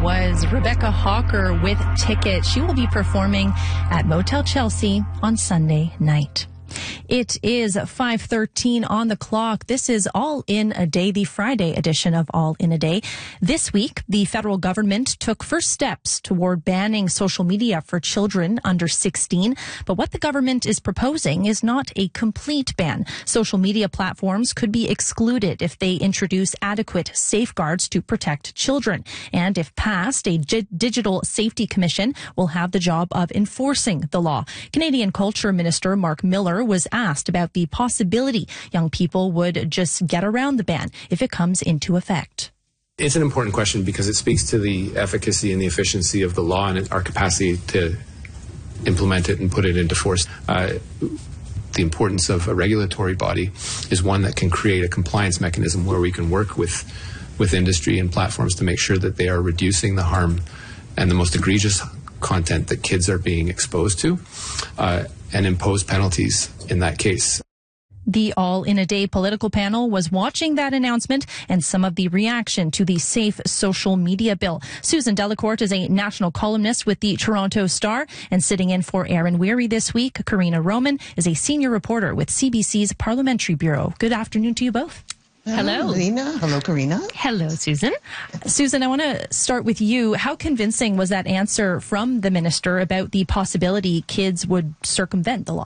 was Rebecca Hawker with Ticket. She will be performing at Motel Chelsea on Sunday night. It is 5:13 on the clock. This is All in a Day, the Friday edition of All in a Day. This week, the federal government took first steps toward banning social media for children under 16. But what the government is proposing is not a complete ban. Social media platforms could be excluded if they introduce adequate safeguards to protect children. And if passed, a Digital Safety Commission will have the job of enforcing the law. Canadian Culture Minister Mark Miller was asked about the possibility young people would just get around the ban if it comes into effect. It's an important question because it speaks to the efficacy and the efficiency of the law and our capacity to implement it and put it into force. The importance of a regulatory body is one that can create a compliance mechanism where we can work with industry and platforms to make sure that they are reducing the harm and the most egregious content that kids are being exposed to, and impose penalties in that case. The All in a Day political panel was watching that announcement and some of the reaction to the Safe Social Media Bill. Susan Delacourt is a national columnist with the Toronto Star, and sitting in for Aaron Weary this week, Karina Roman is a senior reporter with CBC's Parliamentary Bureau. Good afternoon to you both. Hello, Lena. Hello, Karina. Hello, Susan. Susan, I want to start with you. How convincing was that answer from the minister about the possibility kids would circumvent the law?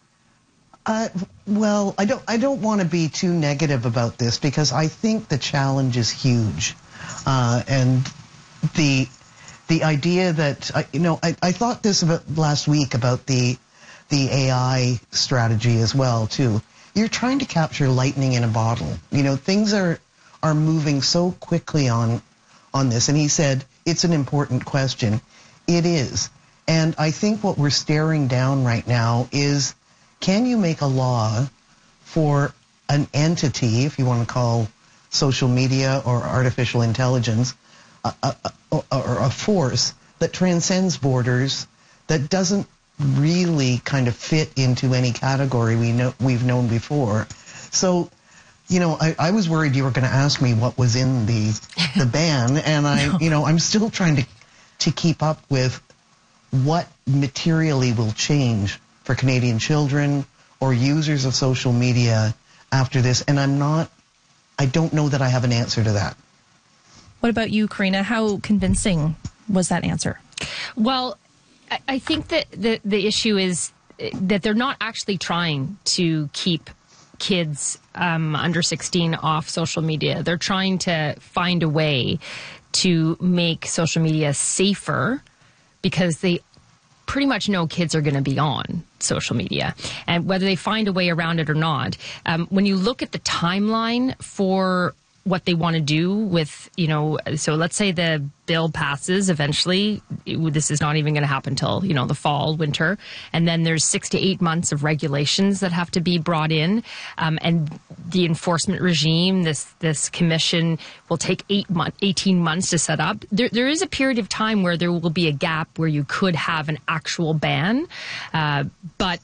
Well, I don't want to be too negative about this because I think the challenge is huge, and the idea that I thought this about last week about the AI strategy as well too. You're trying to capture lightning in a bottle. Things are moving so quickly on this. And he said, it's an important question. It is. And I think what we're staring down right now is, can you make a law for an entity, if you want to call social media or artificial intelligence, or a force that transcends borders, that doesn't really kind of fit into any category we've known before. So, I was worried you were going to ask me what was in the ban, and I'm still trying to keep up with what materially will change for Canadian children or users of social media after this, and I don't know that I have an answer to that. What about you, Karina? How convincing was that answer? Well, I think that the issue is that they're not actually trying to keep kids under 16 off social media. They're trying to find a way to make social media safer because they pretty much know kids are going to be on social media. And whether they find a way around it or not, when you look at the timeline for what they want to do with, so let's say the bill passes eventually. This is not even going to happen till, the fall, winter. And then there's 6 to 8 months of regulations that have to be brought in. And the enforcement regime, this commission will take 18 months to set up. There is a period of time where there will be a gap where you could have an actual ban. But,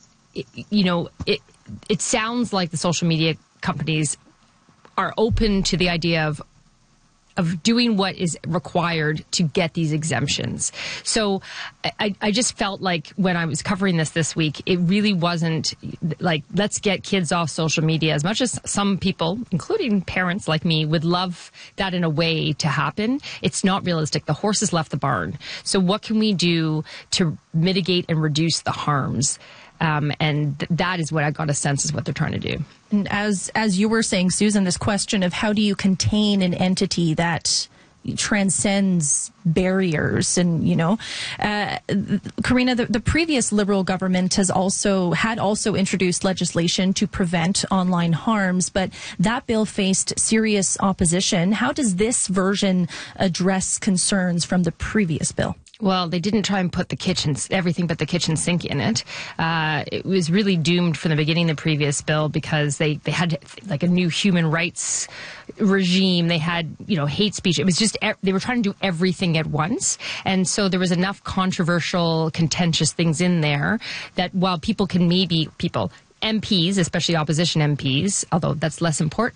it sounds like the social media companies are open to the idea of doing what is required to get these exemptions. So I just felt like when I was covering this week, it really wasn't like, let's get kids off social media. As much as some people, including parents like me, would love that in a way to happen, it's not realistic. The horse has left the barn. So what can we do to mitigate and reduce the harms? And that is what I got a sense is what they're trying to do. And as you were saying, Susan, this question of how do you contain an entity that transcends barriers and, Karina, the previous Liberal government had also introduced legislation to prevent online harms, but that bill faced serious opposition. How does this version address concerns from the previous bill? Well, they didn't try and put everything but the kitchen sink in it. It was really doomed from the beginning, the previous bill, because they had like a new human rights regime. They had, hate speech. It was just, they were trying to do everything at once. And so there was enough controversial, contentious things in there that while MPs, especially opposition MPs, although that's less important